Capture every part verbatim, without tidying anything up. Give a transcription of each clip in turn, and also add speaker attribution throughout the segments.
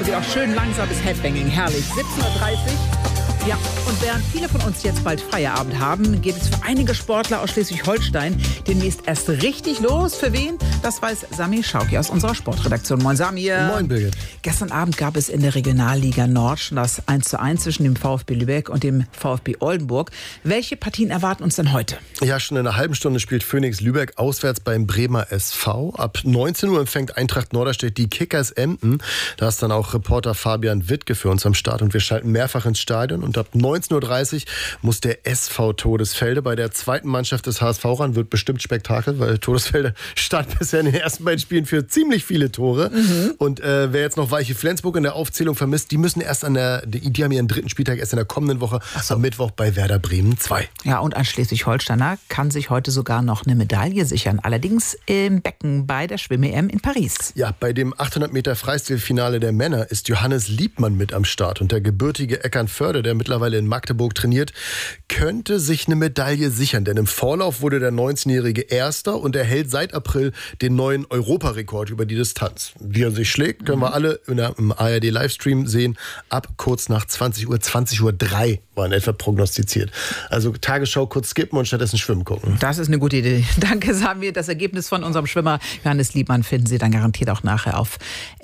Speaker 1: so geht auch schön langsames Headbanging. Herrlich. siebzehn Uhr dreißig. Ja, und während viele von uns jetzt bald Feierabend haben, geht es für einige Sportler aus Schleswig-Holstein demnächst erst richtig los. Für wen? Das weiß Sami Schauki aus unserer Sportredaktion. Moin Samir.
Speaker 2: Moin Birgit.
Speaker 1: Gestern Abend gab es in der Regionalliga Nord schon das eins zu eins zwischen dem VfB Lübeck und dem VfB Oldenburg. Welche Partien erwarten uns denn heute?
Speaker 2: Ja, schon in einer halben Stunde spielt Phoenix Lübeck auswärts beim Bremer S V. Ab neunzehn Uhr empfängt Eintracht Norderstedt die Kickers Emden. Da ist dann auch Reporter Fabian Wittke für uns am Start und wir schalten mehrfach ins Stadion. Und ab neunzehn Uhr dreißig muss der S V Todesfelde bei der zweiten Mannschaft des H S V ran. Wird bestimmt Spektakel, weil Todesfelde stand bisher in den ersten beiden Spielen für ziemlich viele Tore. Mhm. Und äh, wer jetzt noch Weiche Flensburg in der Aufzählung vermisst, die müssen erst an der, die haben ihren dritten Spieltag erst in der kommenden Woche so. am Mittwoch bei Werder Bremen zwei.
Speaker 1: Ja, und ein Schleswig-Holsteiner kann sich heute sogar noch eine Medaille sichern. Allerdings im Becken bei der Schwimm-E M in Paris.
Speaker 2: Ja, bei dem achthundert Meter Freistilfinale der Männer ist Johannes Liebmann mit am Start. Und der gebürtige Eckernförde, der mittlerweile in Magdeburg trainiert, könnte sich eine Medaille sichern. Denn im Vorlauf wurde der neunzehnjährige Erster und er hält seit April den neuen Europarekord über die Distanz. Wie er sich schlägt, können wir alle in der, im A R D-Livestream sehen. Ab kurz nach zwanzig Uhr, zwanzig Uhr drei war in etwa prognostiziert. Also Tagesschau kurz skippen und stattdessen schwimmen gucken.
Speaker 1: Das ist eine gute Idee. Danke, Samir. Das Ergebnis von unserem Schwimmer Johannes Liebmann finden Sie dann garantiert auch nachher auf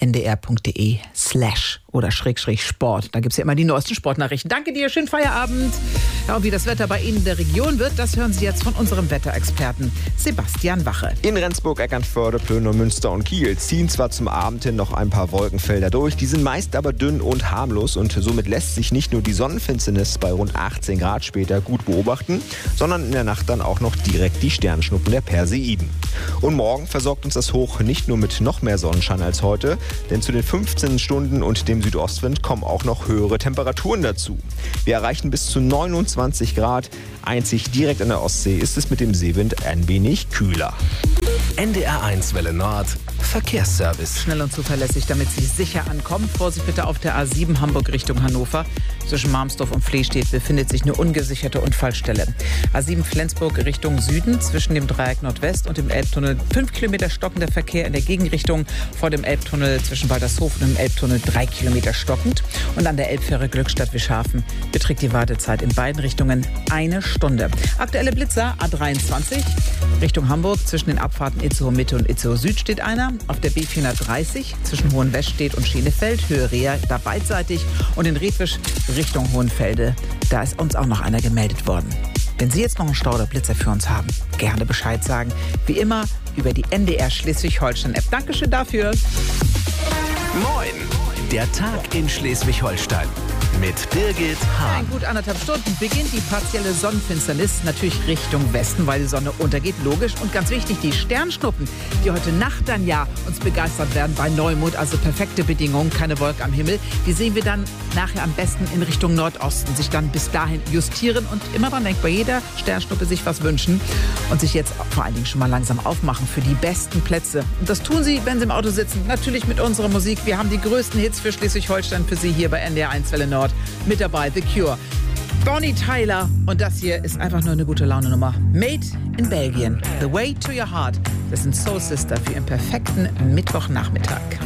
Speaker 1: ndr.de slash oder Schrägstrich Sport. Da gibt es ja immer die neuesten Sportnachrichten. Danke dir, schönen Feierabend. Ja, und wie das Wetter bei Ihnen in der Region wird, das hören Sie jetzt von unserem Wetterexperten Sebastian Wache.
Speaker 3: In Rendsburg, Eckernförde, Plön und Münster und Kiel ziehen zwar zum Abend hin noch ein paar Wolkenfelder durch, die sind meist aber dünn und harmlos und somit lässt sich nicht nur die Sonnenfinsternis bei rund achtzehn Grad später gut beobachten, sondern in der Nacht dann auch noch direkt die Sternschnuppen der Perseiden. Und morgen versorgt uns das Hoch nicht nur mit noch mehr Sonnenschein als heute, denn zu den fünfzehn Stunden und dem Südostwind kommen auch noch höhere Temperaturen dazu. Wir erreichen bis zu neunundzwanzig Grad. Einzig direkt an der Ostsee ist es mit dem Seewind ein wenig kühler.
Speaker 4: N D R eins Welle Nord Verkehrsservice.
Speaker 1: Schnell und zuverlässig, damit Sie sicher ankommen. Vorsicht bitte auf der A sieben Hamburg Richtung Hannover. Zwischen Marmsdorf und Flehstedt befindet sich eine ungesicherte Unfallstelle. A sieben Flensburg Richtung Süden zwischen dem Dreieck Nordwest und dem Elbtunnel. Fünf Kilometer stockender Verkehr in der Gegenrichtung vor dem Elbtunnel zwischen Waltershof und dem Elbtunnel drei Kilometer stockend. Und an der Elbfähre Glückstadt-Wischhafen beträgt die Wartezeit in beiden Richtungen eine Stunde. Aktuelle Blitzer A dreiundzwanzig Richtung Hamburg zwischen den Abfahrten Itzehoe Mitte und Itzehoe Süd steht einer. Auf der B vierhundertdreißig zwischen Hohenweststedt und Schenefeld, Höhe Reha, da beidseitig. Und in Redwisch Richtung Hohenfelde, da ist uns auch noch einer gemeldet worden. Wenn Sie jetzt noch einen Stau oder Blitzer für uns haben, gerne Bescheid sagen. Wie immer über die N D R Schleswig-Holstein-App. Dankeschön dafür.
Speaker 4: Moin, der Tag in Schleswig-Holstein. Mit Birgit Hahn.
Speaker 1: In gut anderthalb Stunden beginnt die partielle Sonnenfinsternis natürlich Richtung Westen, weil die Sonne untergeht, logisch. Und ganz wichtig, die Sternschnuppen, die heute Nacht dann ja uns begeistert werden bei Neumond, also perfekte Bedingungen, keine Wolke am Himmel, die sehen wir dann nachher am besten in Richtung Nordosten, sich dann bis dahin justieren und immer dran denkt, bei jeder Sternschnuppe sich was wünschen und sich jetzt vor allen Dingen schon mal langsam aufmachen für die besten Plätze. Und das tun Sie, wenn Sie im Auto sitzen, natürlich mit unserer Musik. Wir haben die größten Hits für Schleswig-Holstein für Sie hier bei N D R eins Welle Nord. Mit dabei The Cure, Bonnie Tyler und das hier ist einfach nur eine gute Laune-Nummer. Made in Belgien, The Way to Your Heart. Das sind Soul Sister für Ihren perfekten Mittwochnachmittag.